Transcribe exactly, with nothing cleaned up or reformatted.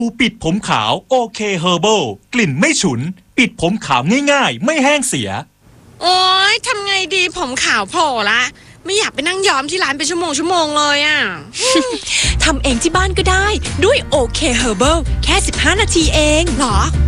บูปิดผมขาวโอเคเฮอร์เบิลกลิ่นไม่ฉุนปิดผมขาวง่ายๆไม่แห้งเสียโอ๊ยทำไงดีผมขาวโผล่ละไม่อยากไปนั่งย้อมที่ร้านเป็นชั่วโมงชั่วโมงเลยอ่ะทำเองที่บ้านก็ได้ด้วยโอเคเฮอร์เบิลแค่สิบห้านาทีเองหรอ